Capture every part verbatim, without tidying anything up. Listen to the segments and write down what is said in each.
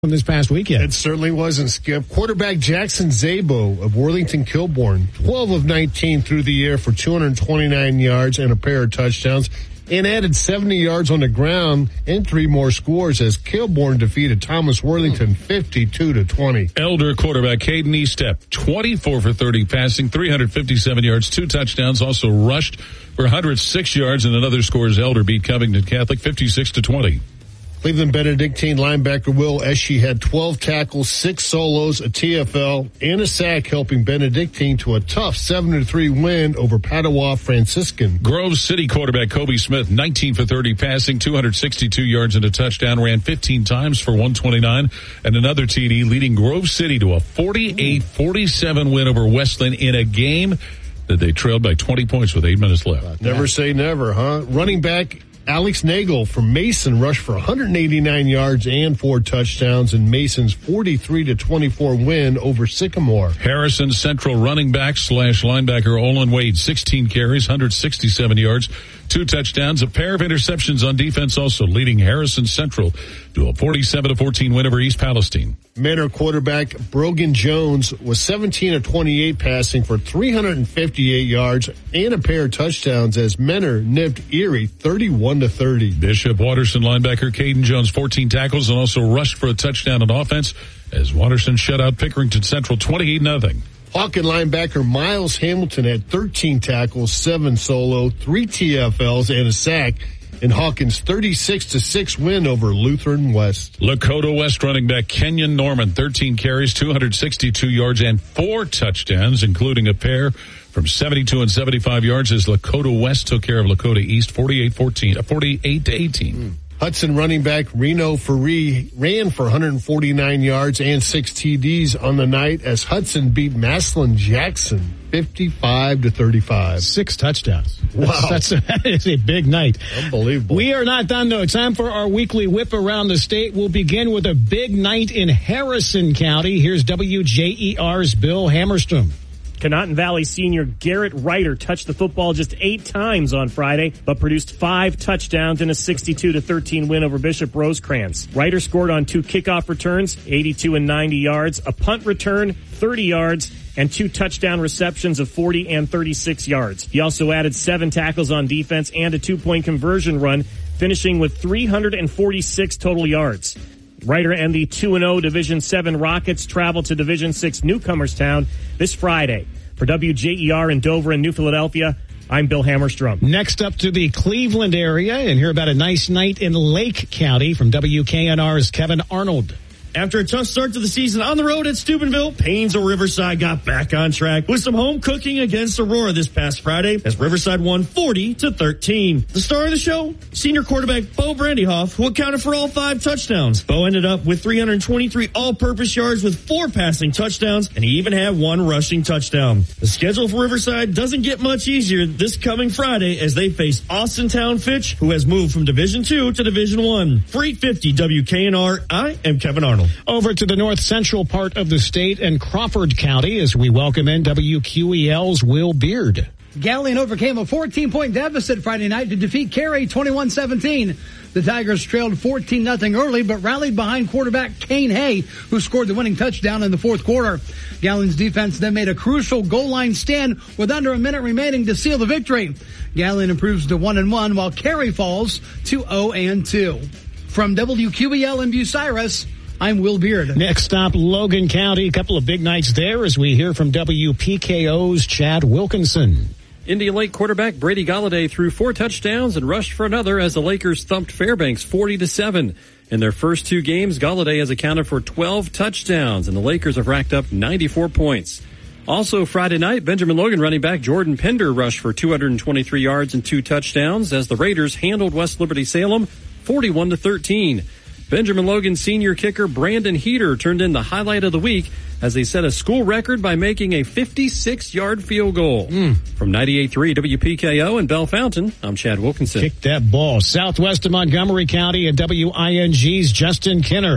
this past weekend. It certainly wasn't, Skip. Quarterback Jackson Szabo of Worthington Kilbourne, twelve of nineteen through the air for two hundred twenty-nine yards and a pair of touchdowns, and added seventy yards on the ground and three more scores as Kilbourne defeated Thomas Worthington fifty-two to twenty. Elder quarterback Caden Eastep, twenty-four for thirty passing, three hundred fifty-seven yards, two touchdowns, also rushed for one hundred six yards, and another score as Elder beat Covington Catholic fifty-six to twenty. Cleveland Benedictine linebacker Will Esche had twelve tackles, six solos, a T F L, and a sack, helping Benedictine to a tough seven to three win over Padua Franciscan. Grove City quarterback Kobe Smith, nineteen for thirty passing, two hundred sixty-two yards and a touchdown, ran fifteen times for one twenty-nine and another T D, leading Grove City to a forty-eight forty-seven win over Westland in a game that they trailed by twenty points with eight minutes left. Never say never, huh? Running back Alex Nagel from Mason rushed for one hundred eighty-nine yards and four touchdowns in Mason's forty-three to twenty-four win over Sycamore. Harrison Central running back slash linebacker Olin Wade, sixteen carries, one hundred sixty-seven yards, two touchdowns, a pair of interceptions on defense also, leading Harrison Central to a forty-seven to fourteen win over East Palestine. Manor quarterback Brogan Jones was seventeen of twenty-eight passing for three hundred fifty-eight yards and a pair of touchdowns as Menor nipped Erie thirty-one to thirty. Bishop Watterson linebacker Caden Jones, fourteen tackles and also rushed for a touchdown on offense as Watterson shut out Pickerington Central twenty-eight nothing. Hawken linebacker Miles Hamilton had thirteen tackles, seven solo, three T F Ls, and a sack in Hawkins' thirty-six to six win over Lutheran West. Lakota West running back Kenyon Norman, thirteen carries, two hundred sixty-two yards, and four touchdowns, including a pair from seventy-two and seventy-five yards as Lakota West took care of Lakota East forty-eight fourteen, forty-eight to eighteen. Mm. Hudson running back Reno Ferree ran for one hundred forty-nine yards and six T Ds on the night as Hudson beat Maslin Jackson fifty-five to thirty-five. Six touchdowns. Wow. That's, that's a, that is a big night. Unbelievable. We are not done, though. Time for our weekly whip around the state. We'll begin with a big night in Harrison County. Here's W J E R's Bill Hammerstrom. Conotton Valley senior Garrett Ryder touched the football just eight times on Friday, but produced five touchdowns in a sixty-two to thirteen win over Bishop Rosecrans. Ryder scored on two kickoff returns, eighty-two and ninety yards, a punt return, thirty yards, and two touchdown receptions of forty and thirty-six yards. He also added seven tackles on defense and a two-point conversion run, finishing with three hundred forty-six total yards. Ryder and the two and oh Division seven Rockets travel to Division six Newcomerstown this Friday. For W J E R in Dover and New Philadelphia, I'm Bill Hammerstrom. Next up to the Cleveland area and hear about a nice night in Lake County from W K N R's Kevin Arnold. After a tough start to the season on the road at Steubenville, Paynes of Riverside got back on track with some home cooking against Aurora this past Friday as Riverside won forty to thirteen. The star of the show, senior quarterback Bo Brandyhoff, who accounted for all five touchdowns. Bo ended up with three hundred twenty-three all-purpose yards with four passing touchdowns, and he even had one rushing touchdown. The schedule for Riverside doesn't get much easier this coming Friday as they face Austintown Fitch, who has moved from Division two to Division one. For eight fifty W K N R, I am Kevin Arnold. Over to the north central part of the state and Crawford County as we welcome in W Q E L's Will Beard. Galion overcame a fourteen-point deficit Friday night to defeat Cary twenty-one seventeen. The Tigers trailed fourteen nothing early, but rallied behind quarterback Kane Hay, who scored the winning touchdown in the fourth quarter. Galion's defense then made a crucial goal line stand with under a minute remaining to seal the victory. Galion improves to one and one, while Cary falls to oh and two. From W Q E L in Bucyrus, I'm Will Beard. Next stop, Logan County. A couple of big nights there as we hear from W P K O's Chad Wilkinson. Indian Lake quarterback Brady Galladay threw four touchdowns and rushed for another as the Lakers thumped Fairbanks forty to seven. In their first two games, Galladay has accounted for twelve touchdowns, and the Lakers have racked up ninety-four points. Also Friday night, Benjamin Logan running back Jordan Pender rushed for two hundred twenty-three yards and two touchdowns as the Raiders handled West Liberty Salem forty-one to thirteen. Benjamin Logan senior kicker Brandon Heater turned in the highlight of the week as they set a school record by making a fifty-six yard field goal. Mm. From ninety-eight point three W P K O and Bell Fountain, I'm Chad Wilkinson. Kick that ball. Southwest of Montgomery County and W I N G's Justin Kinner.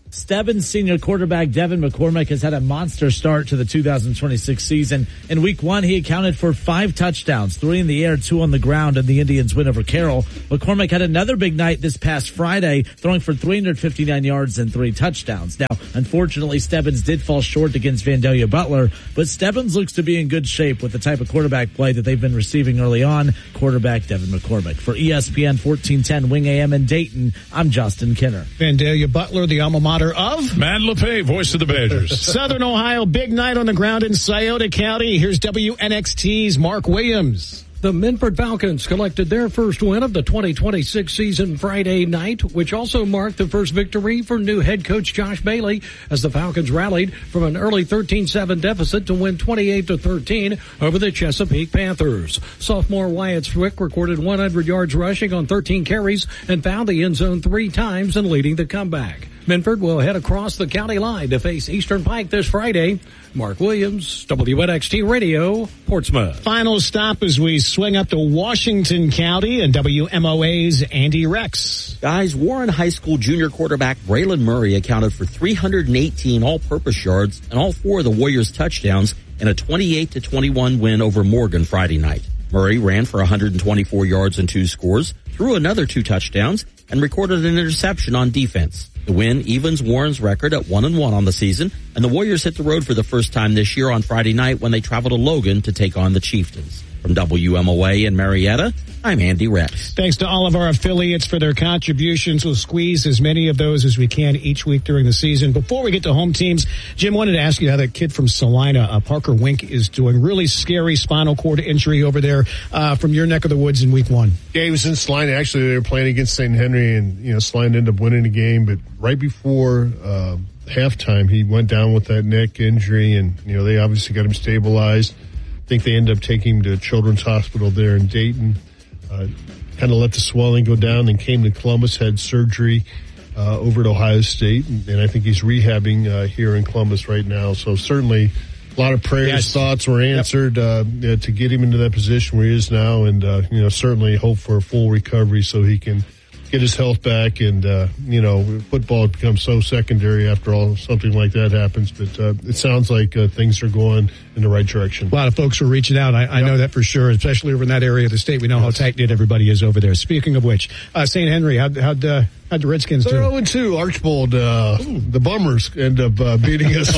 Stebbins senior quarterback Devin McCormick has had a monster start to the two thousand twenty-six season. In week one, he accounted for five touchdowns, three in the air, two on the ground, and the Indians win over Carroll. McCormick had another big night this past Friday, throwing for three hundred fifty-nine yards and three touchdowns. Now, unfortunately, Stebbins did fall short against Vandalia Butler, but Stebbins looks to be in good shape with the type of quarterback play that they've been receiving early on. Quarterback Devin McCormick. For E S P N fourteen ten Wing A M in Dayton, I'm Justin Kinner. Vandalia Butler, the alma mater of Matt LePay, voice of the Badgers. Southern Ohio, big night on the ground in Scioto County. Here's W N X T's Mark Williams. The Minford Falcons collected their first win of the twenty twenty-six season Friday night, which also marked the first victory for new head coach Josh Bailey as the Falcons rallied from an early thirteen seven deficit to win twenty-eight to thirteen over the Chesapeake Panthers. Sophomore Wyatt Swick recorded one hundred yards rushing on thirteen carries and found the end zone three times in leading the comeback. Minford will head across the county line to face Eastern Pike this Friday. Mark Williams, W N X T Radio, Portsmouth. Final stop as we swing up to Washington County and W M O A's Andy Rex. Guys, Warren High School junior quarterback Braylon Murray accounted for three hundred eighteen all-purpose yards and all four of the Warriors' touchdowns in a twenty-eight to twenty-one win over Morgan Friday night. Murray ran for one hundred twenty-four yards and two scores, threw another two touchdowns, and recorded an interception on defense. The win evens Warren's record at one and one on the season, and the Warriors hit the road for the first time this year on Friday night when they travel to Logan to take on the Chieftains. From W M O A in Marietta, I'm Andy Rex. Thanks to all of our affiliates for their contributions. We'll squeeze as many of those as we can each week during the season. Before we get to home teams, Jim wanted to ask you how that kid from Salina, uh, Parker Wink, is doing. Really scary spinal cord injury over there uh, from your neck of the woods in week one. Yeah, he was in Salina. Actually, they were playing against Saint Henry, and, you know, Salina ended up winning the game. But right before uh, halftime, he went down with that neck injury, and, you know, they obviously got him stabilized. I think they ended up taking him to Children's Hospital there in Dayton. Uh, kind of let the swelling go down and came to Columbus, had surgery uh, over at Ohio State, and, and I think he's rehabbing uh, here in Columbus right now. So certainly a lot of prayers, yes. thoughts were answered yep. uh, you know, to get him into that position where he is now, and uh, you know, certainly hope for a full recovery so he can get his health back. And uh, you know, football becomes so secondary after all something like that happens. But uh, it sounds like uh, things are going in the right direction. A lot of folks are reaching out. I, I yep. know that for sure, especially over in that area of the state. We know yes. how tight-knit everybody is over there. Speaking of which, uh, Saint Henry, how'd, how'd, uh, how'd the Redskins do? They're oh and two. Archbold, uh, the Bummers end up uh, beating us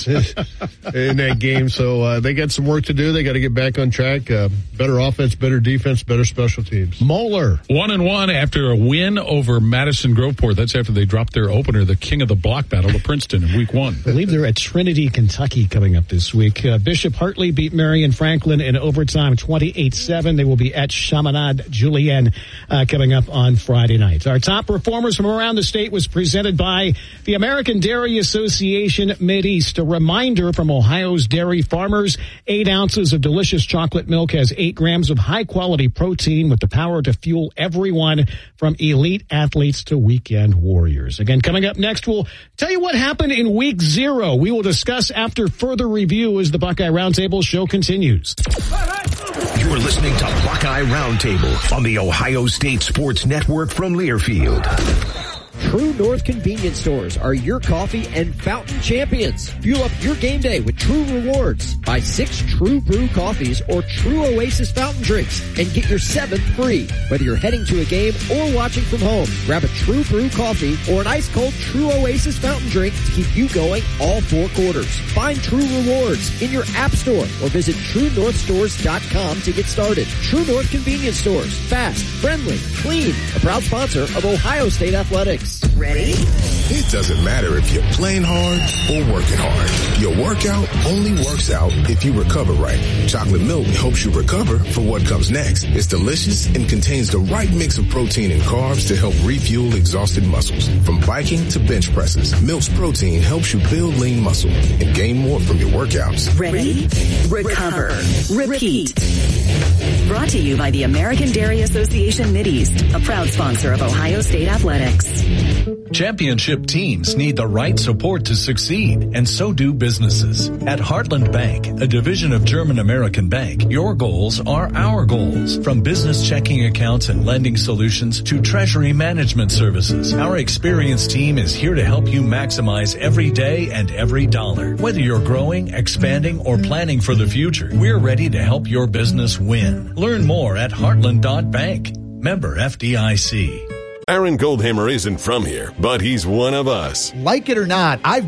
in that game. So uh, they got some work to do. They got to get back on track. Uh, better offense, better defense, better special teams. Moeller. One and one after a win over Madison Groveport. That's after they dropped their opener, the King of the Block battle of Princeton in week one. I believe they're at Trinity, Kentucky coming up this week. Uh, Bishop Hartley beat Marion Franklin in overtime twenty-eight seven. They will be at Chaminade Julienne uh, coming up on Friday night. Our top performers from around the state was presented by the American Dairy Association Mideast. A reminder from Ohio's dairy farmers, eight ounces of delicious chocolate milk has eight grams of high-quality protein with the power to fuel everyone from elite athletes to weekend warriors. Again, coming up next, we'll tell you what happened in week zero. We will discuss after further review as the Buckeye Roundtable show continues. You're listening to Buckeye Roundtable on the Ohio State Sports Network from Learfield. True North convenience stores are your coffee and fountain champions. Fuel up your game day with True Rewards. Buy six True Brew coffees or True Oasis fountain drinks and get your seventh free. Whether you're heading to a game or watching from home, grab a True Brew coffee or an ice cold True Oasis fountain drink to keep you going all four quarters. Find True Rewards in your app store or visit true north stores dot com to get started. True North convenience stores. Fast, friendly, clean. A proud sponsor of Ohio State Athletics. Ready? It doesn't matter if you're playing hard or working hard. Your workout only works out if you recover right. Chocolate milk helps you recover for what comes next. It's delicious and contains the right mix of protein and carbs to help refuel exhausted muscles. From biking to bench presses, Milk's protein helps you build lean muscle and gain more from your workouts. Ready? Recover. Repeat. Brought to you by the American Dairy Association Mideast, a proud sponsor of Ohio State Athletics. Championship teams need the right support to succeed, and so do businesses. At Heartland Bank, a division of German American Bank, your goals are our goals. From business checking accounts and lending solutions to treasury management services, our experienced team is here to help you maximize every day and every dollar. Whether you're growing, expanding, or planning for the future, we're ready to help your business win. Learn more at heartland dot bank. Member F D I C. Aaron Goldhammer isn't from here, but he's one of us. Like it or not, I've